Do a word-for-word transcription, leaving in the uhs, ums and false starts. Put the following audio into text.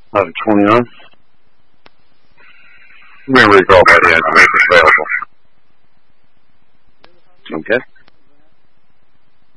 eleven twenty-nine. We recall by the information available. Okay.